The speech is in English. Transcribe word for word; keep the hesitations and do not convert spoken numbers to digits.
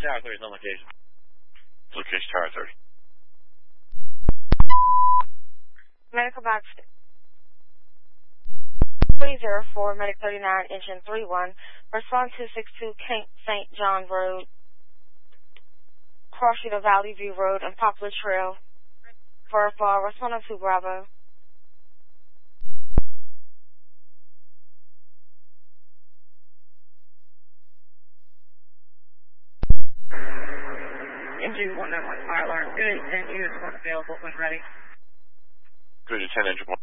Tower thirty is on location. Location Tower thirty. Medical box three zero four, Medic thirty-nine, engine three one. Respond two six two, Kent Saint John Road, crossing the Valley View Road and Poplar Trail. Verify, respond to Bravo. Engine one nine one, fire alarm. Good, and you is available when ready. Good, ten engine one.